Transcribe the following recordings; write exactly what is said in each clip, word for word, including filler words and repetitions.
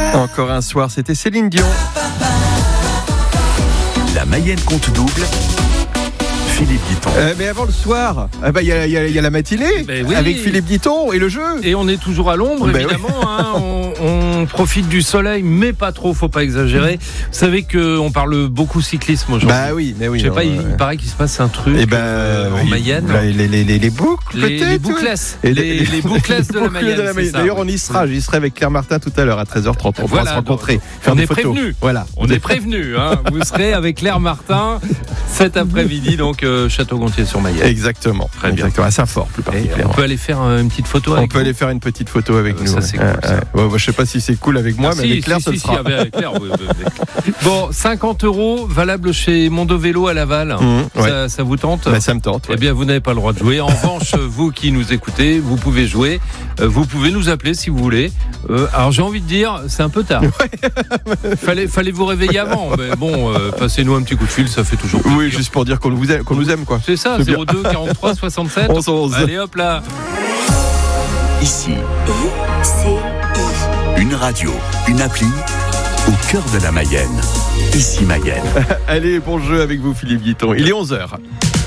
Encore un soir, c'était Céline Dion. La Mayenne compte double. Philippe Guiton. Euh, mais avant le soir, il eh ben, y, y, y a la matinée ben oui. avec Philippe Guiton et le jeu. Et on est toujours à l'ombre, ben évidemment. Oui. Hein, on, on profite du soleil, mais pas trop, faut pas exagérer. Vous savez qu'on parle beaucoup cyclisme aujourd'hui. Bah oui, mais oui. Je sais pas, ouais. il, il paraît qu'il se passe un truc et ben, euh, en oui, Mayenne. Les, les, les, les boucles, les, peut-être. les bouclesses. Et les, les, les bouclesses de la Mayenne. De la Mayenne. D'ailleurs, on y sera. J'y serai avec Claire Martin tout à l'heure à treize heures trente. On voilà, va se rencontrer. Donc, faire on des est photos. prévenus. Voilà. On est prévenus. Hein. Vous serez avec Claire Martin cet après-midi, donc euh, Château-Gontier-sur-Mayenne. Exactement. Très bien. Exactement. À Saint-Fort, plus particulièrement. On peut aller faire une petite photo avec On peut vous. aller faire une petite photo avec euh, nous. Ça, ouais. c'est cool. Ça. Euh, ouais, ouais, je sais pas si c'est cool avec moi, ah, mais si, avec Claire, si, ça si, le sera. Si, avec Claire, oui, oui. Bon, cinquante euros valable chez Mondo Vélo à Laval. Mmh, ouais. ça, ça vous tente? Bah, ça me tente. Ouais. Eh bien, vous n'avez pas le droit de jouer. En revanche, vous qui nous écoutez, vous pouvez jouer. Euh, vous pouvez nous appeler si vous voulez. Euh, alors, j'ai envie de dire, c'est un peu tard. Ouais. fallait, fallait vous réveiller avant. Mais bon, euh, passez-nous un petit coup de fil, ça fait toujours plaisir. Oui, juste pour dire qu'on vous aime, qu'on nous aime, quoi. C'est ça, zéro deux quarante-trois soixante-sept onze onze. Allez hop là. Ici, I C I. une radio, une appli au cœur de la Mayenne. Ici Mayenne. Allez, bon jeu avec vous, Philippe Guiton. Il est onze heures.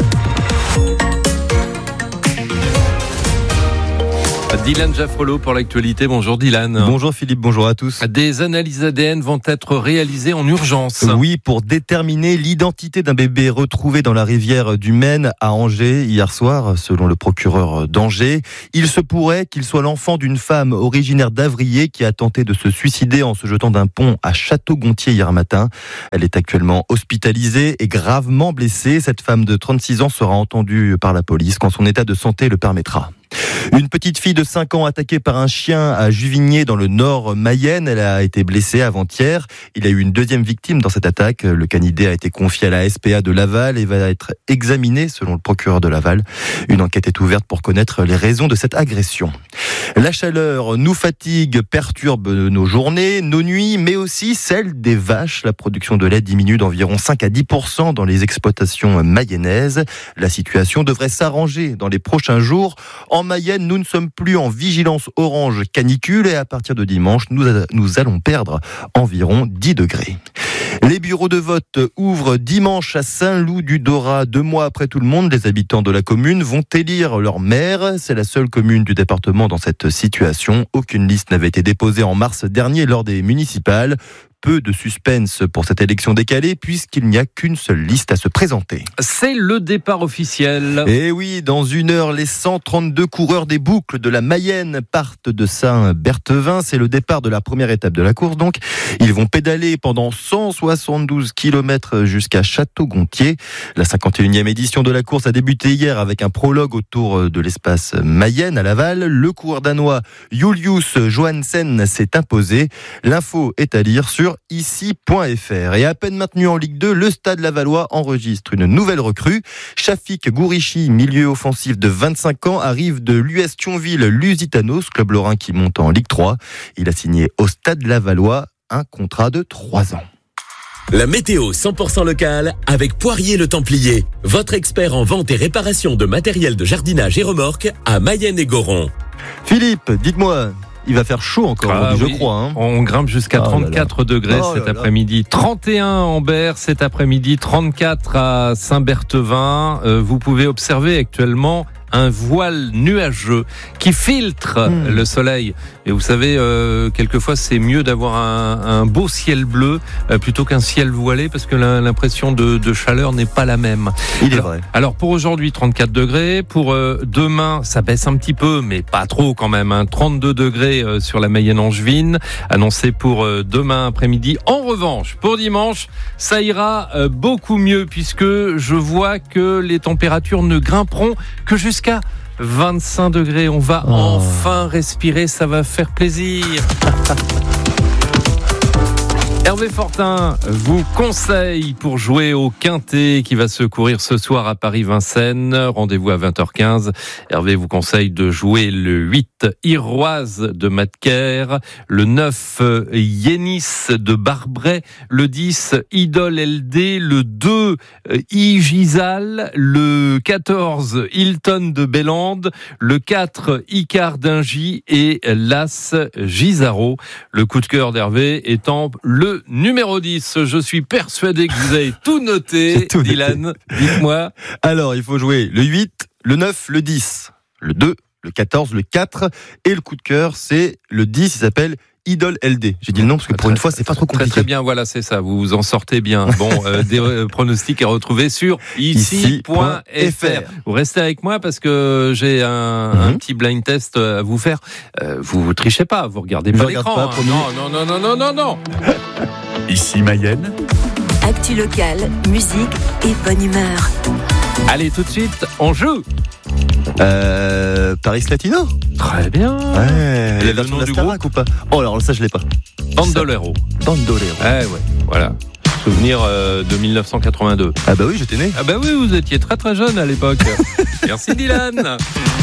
Dylan Jaffrelot pour l'actualité. Bonjour Dylan. Bonjour Philippe, bonjour à tous. Des analyses A D N vont être réalisées en urgence. Oui, pour déterminer l'identité d'un bébé retrouvé dans la rivière du Maine à Angers hier soir, selon le procureur d'Angers. Il se pourrait qu'il soit l'enfant d'une femme originaire d'Avrier qui a tenté de se suicider en se jetant d'un pont à Château-Gontier hier matin. Elle est actuellement hospitalisée et gravement blessée. Cette femme de trente-six ans sera entendue par la police quand son état de santé le permettra. Une petite fille de cinq ans attaquée par un chien à Juvigné dans le nord Mayenne. Elle a été blessée avant-hier. Il y a eu une deuxième victime dans cette attaque. Le canidé a été confié à la S P A de Laval et va être examiné selon le procureur de Laval. Une enquête est ouverte pour connaître les raisons de cette agression. La chaleur nous fatigue, perturbe nos journées, nos nuits, mais aussi celle des vaches. La production de lait diminue d'environ cinq à dix pour cent dans les exploitations mayennaises. La situation devrait s'arranger dans les prochains jours. En Mayenne, nous ne sommes plus en vigilance orange canicule et à partir de dimanche, nous, nous allons perdre environ dix degrés. Les bureaux de vote ouvrent dimanche à Saint-Loup-du-Dorat. Deux mois après tout le monde, les habitants de la commune vont élire leur maire. C'est la seule commune du département dans cette situation. Aucune liste n'avait été déposée en mars dernier lors des municipales. Peu de suspense pour cette élection décalée puisqu'il n'y a qu'une seule liste à se présenter. C'est le départ officiel. Et oui, dans une heure, les cent trente-deux coureurs des boucles de la Mayenne partent de Saint-Berthevin. C'est le départ de la première étape de la course. Donc, ils vont pédaler pendant cent soixante-douze kilomètres jusqu'à Château-Gontier. La cinquante et unième édition de la course a débuté hier avec un prologue autour de l'espace Mayenne à Laval. Le coureur danois Julius Johansen s'est imposé. L'info est à lire sur ici point f r. Et à peine maintenu en Ligue deux, le Stade Lavallois enregistre une nouvelle recrue. Shafik Gourichi, milieu offensif de vingt-cinq ans, arrive de l'U S Thionville-Lusitanos, club lorrain qui monte en Ligue trois. Il a signé au Stade Lavallois un contrat de trois ans. La météo cent pour cent locale avec Poirier le Templier, votre expert en vente et réparation de matériel de jardinage et remorques à Mayenne et Goron. Philippe, dites-moi, il va faire chaud encore, Ah, je oui. crois. Hein. On grimpe jusqu'à Oh trente-quatre là là. degrés Oh cet là là. après-midi. trente et un à Ambert cet après-midi, trente-quatre à Saint-Berthevin. Euh, vous pouvez observer actuellement un voile nuageux qui filtre mmh. le soleil. Et vous savez, euh, quelquefois, c'est mieux d'avoir un, un beau ciel bleu euh, plutôt qu'un ciel voilé parce que la, l'impression de, de chaleur n'est pas la même. Il est alors, vrai. Alors, pour aujourd'hui, trente-quatre degrés. Pour euh, demain, ça baisse un petit peu, mais pas trop quand même. Hein, trente-deux degrés euh, sur la Mayenne-Angevine, annoncé pour euh, demain après-midi. En revanche, pour dimanche, ça ira euh, beaucoup mieux puisque je vois que les températures ne grimperont que jusqu'à Jusqu'à vingt-cinq degrés, on va oh. enfin respirer, ça va faire plaisir. Hervé Fortin vous conseille pour jouer au Quintet qui va se courir ce soir à Paris-Vincennes. Rendez-vous à vingt heures quinze. Hervé vous conseille de jouer le huit Iroise de Matker, le neuf Yénis de Barbret, le dix Idole L D, le deux Igizal, le quatorze Hilton de Bélande, le quatre Icar d'Ingy et l'As Gisaro. Le coup de cœur d'Hervé étant le numéro dix. Je suis persuadé que vous avez tout noté. tout Dylan, noté. dites-moi. Alors, il faut jouer le huit, le neuf, le dix, le deux, le quatorze, le quatre. Et le coup de cœur, c'est le dix, il s'appelle Idole L D. J'ai dit le nom parce que pour Très, une fois, c'est pas trop compliqué. Très très bien, voilà, c'est ça. Vous vous en sortez bien. Bon, euh, des euh, pronostics à retrouver sur ici point f r. Vous restez avec moi parce que j'ai un, mm-hmm. un petit blind test à vous faire. Euh, vous vous trichez pas, vous regardez pas l'écran. Pas, hein. Non, non, non, non, non, non, non. Ici Mayenne. Actu locale, musique et bonne humeur. Allez, tout de suite, on joue. Euh, Paris Latino. Très bien. Ouais. Et La le version nom de du la Starac ou pas? Oh, alors ça, je l'ai pas. Bandolero. Bandolero. Eh ouais, voilà. Souvenir euh, de mille neuf cent quatre-vingt-deux. Ah bah oui, j'étais né. Ah bah oui, vous étiez très très jeune à l'époque. Merci Dylan.